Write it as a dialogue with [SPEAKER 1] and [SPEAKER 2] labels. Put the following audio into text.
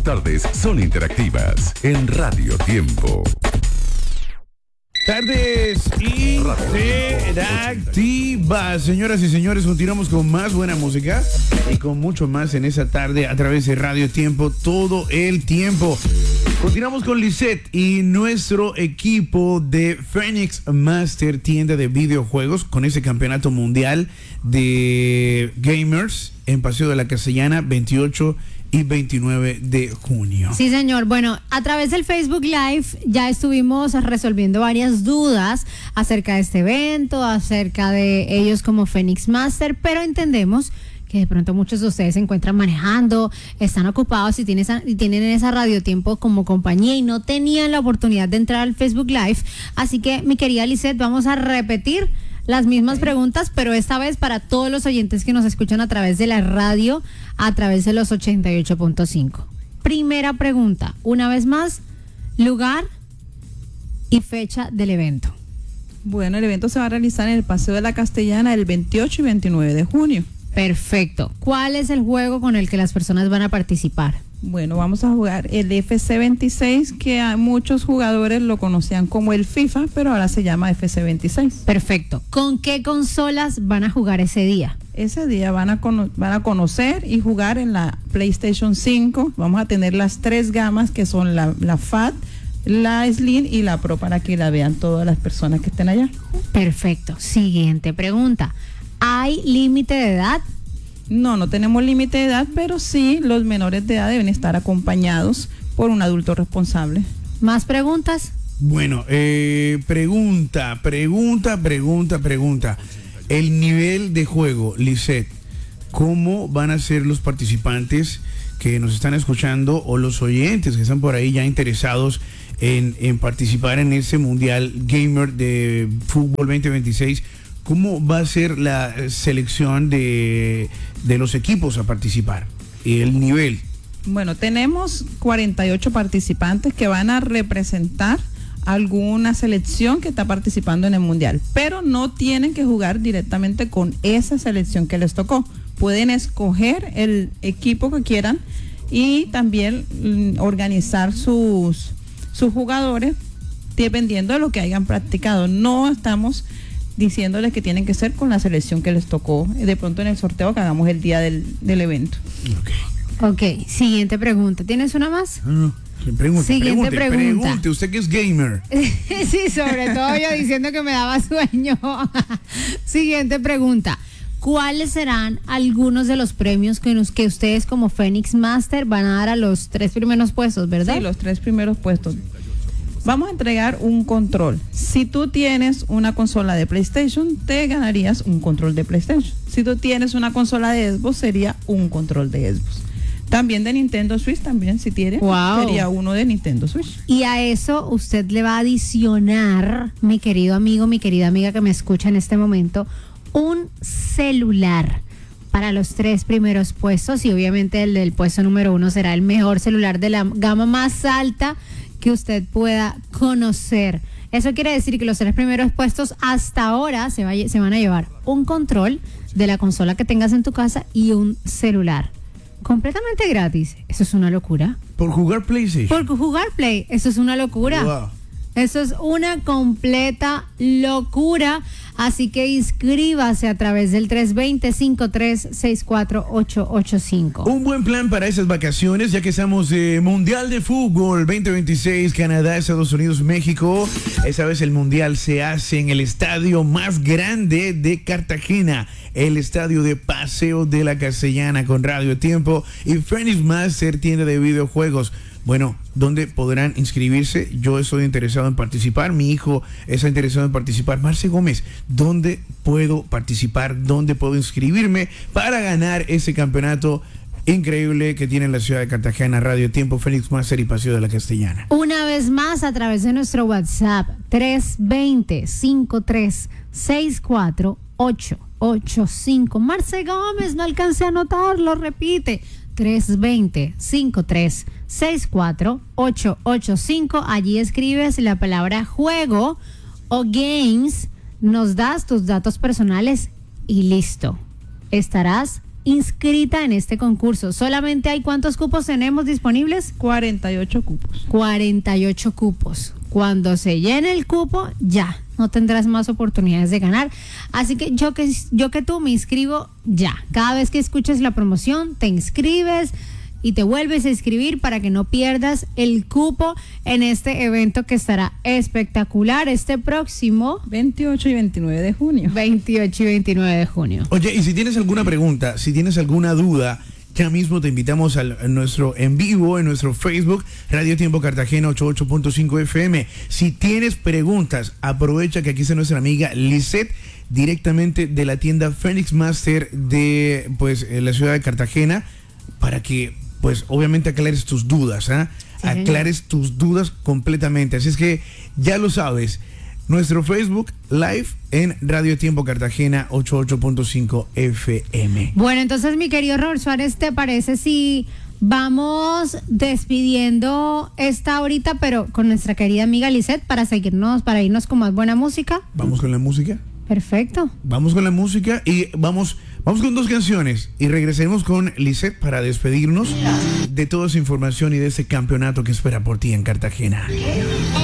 [SPEAKER 1] tus tardes son interactivas en Radio Tiempo.
[SPEAKER 2] Tardes interactivas, señoras y señores, continuamos con más buena música y con mucho más en esa tarde a través de Radio Tiempo todo el tiempo. Continuamos con Lisette y nuestro equipo de Phoenix Master, tienda de videojuegos, con ese campeonato mundial de gamers en Paseo de la Castellana, 28 y 29 de junio.
[SPEAKER 3] Sí, señor. Bueno, a través del Facebook Live ya estuvimos resolviendo varias dudas acerca de este evento, acerca de ellos como Phoenix Master, pero entendemos que de pronto muchos de ustedes se encuentran manejando, están ocupados y tienen esa Radio Tiempo como compañía y no tenían la oportunidad de entrar al Facebook Live. Así que, mi querida Lisette, vamos a repetir las mismas preguntas, pero esta vez para todos los oyentes que nos escuchan a través de la radio, a través de los 88.5. Primera pregunta, una vez más, lugar y fecha del evento.
[SPEAKER 4] Bueno, el evento se va a realizar en el Paseo de la Castellana el 28 y 29 de junio.
[SPEAKER 3] Perfecto. ¿Cuál es el juego con el que las personas van a participar?
[SPEAKER 4] Bueno, vamos a jugar el FC26, que a muchos jugadores lo conocían como el FIFA, pero ahora se llama FC26.
[SPEAKER 3] Perfecto. ¿Con qué consolas van a jugar ese día?
[SPEAKER 4] Ese día van a conocer y jugar en la PlayStation 5. Vamos a tener las tres gamas que son la FAT, la Slim y la Pro, para que la vean todas las personas que estén allá.
[SPEAKER 3] Perfecto. Siguiente pregunta. ¿Hay límite de edad?
[SPEAKER 4] No tenemos límite de edad, pero sí los menores de edad deben estar acompañados por un adulto responsable.
[SPEAKER 3] ¿Más preguntas?
[SPEAKER 2] Bueno, pregunta. El nivel de juego, Lisette, ¿cómo van a ser los participantes que nos están escuchando o los oyentes que están por ahí ya interesados en participar en ese Mundial Gamer de Fútbol 2026? ¿Cómo va a ser la selección de los equipos a participar y el nivel?
[SPEAKER 4] Bueno, tenemos 48 participantes que van a representar alguna selección que está participando en el Mundial, pero no tienen que jugar directamente con esa selección que les tocó. Pueden escoger el equipo que quieran y también organizar sus jugadores dependiendo de lo que hayan practicado. No estamos diciéndoles que tienen que ser con la selección que les tocó de pronto en el sorteo que hagamos el día del evento.
[SPEAKER 3] Ok, siguiente pregunta. ¿Tienes una más?
[SPEAKER 2] No. Pregunte, usted que es gamer.
[SPEAKER 3] Sí, sobre todo yo diciendo que me daba sueño. Siguiente pregunta. ¿Cuáles serán algunos de los premios que ustedes como Phoenix Master van a dar a los 3 primeros puestos, verdad?
[SPEAKER 4] Sí, los 3 primeros puestos. Vamos a entregar un control. Si tú tienes una consola de PlayStation, te ganarías un control de PlayStation. Si tú tienes una consola de Xbox, sería un control de Xbox. También de Nintendo Switch, también si tiene, sería uno de Nintendo Switch.
[SPEAKER 3] Y a eso usted le va a adicionar, mi querido amigo, mi querida amiga que me escucha en este momento, un celular para los 3 primeros puestos, y obviamente el del puesto número 1 será el mejor celular de la gama más alta que usted pueda conocer. Eso quiere decir que los 3 primeros puestos hasta ahora se van a llevar un control de la consola que tengas en tu casa y un celular completamente gratis. Eso es una locura.
[SPEAKER 2] Por jugar PlayStation.
[SPEAKER 3] Por jugar Play. Eso es una locura.
[SPEAKER 2] Wow.
[SPEAKER 3] Eso es una completa locura. Así que inscríbase a través del 320-5364-885.
[SPEAKER 2] Un buen plan para esas vacaciones, ya que estamos Mundial de Fútbol 2026, Canadá, Estados Unidos, México. Esa vez el Mundial se hace en el estadio más grande de Cartagena, el estadio de Paseo de la Castellana, con Radio Tiempo y Phoenix Master, tienda de videojuegos. Bueno, ¿dónde podrán inscribirse? Yo estoy interesado en participar, mi hijo está interesado en participar. Marce Gómez, ¿dónde puedo participar? ¿Dónde puedo inscribirme para ganar ese campeonato increíble que tiene la ciudad de Cartagena, Radio Tiempo, Phoenix Master y Paseo de la Castellana?
[SPEAKER 3] Una vez más, a través de nuestro WhatsApp, 320-5364-885. Marce Gómez, no alcancé a anotarlo, repite. 320-5364-885. Allí escribes la palabra juego o games, nos das tus datos personales y listo. Estarás inscrita en este concurso. Solamente hay, ¿cuántos cupos tenemos disponibles?
[SPEAKER 4] 48 cupos.
[SPEAKER 3] 48 cupos. Cuando se llene el cupo, ya no tendrás más oportunidades de ganar. Así que yo que tú me inscribo ya. Cada vez que escuches la promoción, te inscribes y te vuelves a inscribir para que no pierdas el cupo en este evento que estará espectacular este próximo
[SPEAKER 4] 28 y 29 de junio.
[SPEAKER 3] 28 y 29 de junio.
[SPEAKER 2] Oye, y si tienes alguna pregunta, si tienes alguna duda, ya mismo te invitamos a nuestro en vivo, en nuestro Facebook, Radio Tiempo Cartagena 88.5 FM. Si tienes preguntas, aprovecha que aquí está nuestra amiga Lisette, directamente de la tienda Phoenix Master de la ciudad de Cartagena, para que pues obviamente aclares tus dudas, ¿ah?
[SPEAKER 3] Sí,
[SPEAKER 2] Aclares tus dudas completamente. Así es que ya lo sabes, nuestro Facebook Live en Radio Tiempo Cartagena 88.5 FM.
[SPEAKER 3] Bueno, entonces mi querido Robert Suárez, ¿te parece si vamos despidiendo esta horita, pero con nuestra querida amiga Lisette para irnos con más buena música?
[SPEAKER 2] ¿Vamos con la música?
[SPEAKER 3] Perfecto.
[SPEAKER 2] Vamos con la música y vamos con 2 canciones y regresaremos con Lisette para despedirnos de toda esa información y de ese campeonato que espera por ti en Cartagena.